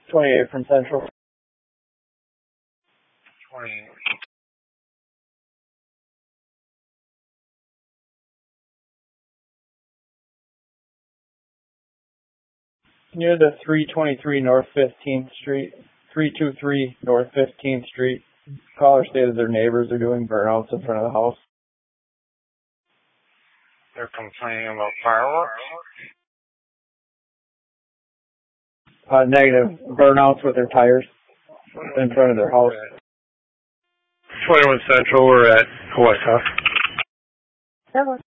28 from Central. 28. Near the 323 North 15th Street, 323 North 15th Street. Caller stated their neighbors are doing burnouts in front of the house. They're complaining about fireworks? Negative. Burnouts with their tires in front of their house. 21 Central, we're at White House.